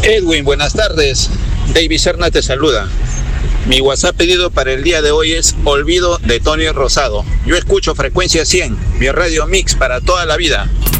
Edwin, buenas tardes. David Serna te saluda. Mi WhatsApp pedido para el día de hoy es Olvido de Tony Rosado. Yo escucho Frecuencia 100, mi radio mix para toda la vida.